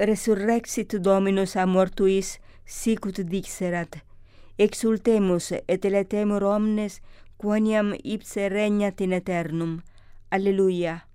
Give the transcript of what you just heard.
resurrexit Dominus a mortuis, sicut dixerat. Exultemus et eletemur omnes, quoniam ipse regnat in aeternum. Alleluia.